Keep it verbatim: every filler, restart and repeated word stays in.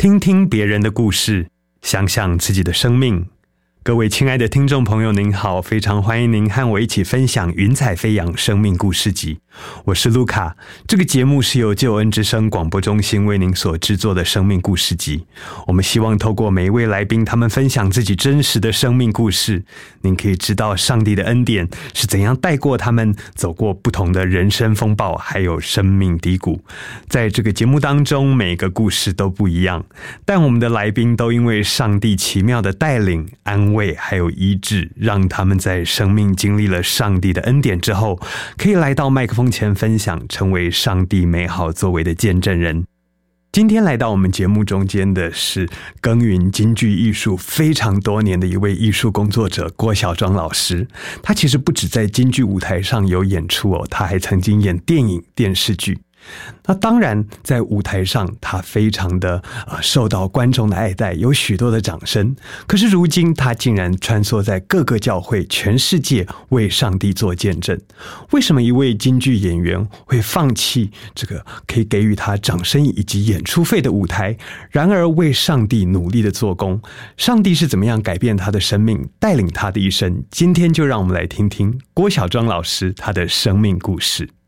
听听别人的故事，想想自己的生命。各位亲爱的听众朋友您好，非常欢迎您和我一起分享云彩飞扬生命故事集。我是卢卡，这个节目是由救恩之声广播中心为您所制作的生命故事集。我们希望透过每一位来宾他们分享自己真实的生命故事，您可以知道上帝的恩典是怎样带过他们走过不同的人生风暴还有生命低谷。在这个节目当中，每个故事都不一样，但我们的来宾都因为上帝奇妙的带领、安慰还有医治，让他们在生命经历了上帝的恩典之后，可以来到麦克风前分享，成为上帝美好作为的见证人。今天来到我们节目中间的是耕耘京剧艺术非常多年的一位艺术工作者郭小庄老师。他其实不只在京剧舞台上有演出哦，他还曾经演电影、电视剧。那当然在舞台上他非常的、呃、受到观众的爱戴，有许多的掌声。可是如今他竟然穿梭在各个教会，全世界为上帝做见证。为什么一位京剧演员会放弃这个可以给予他掌声以及演出费的舞台，然而为上帝努力的做工？上帝是怎么样改变他的生命，带领他的一生？今天就让我们来听听郭小庄老师他的生命故事。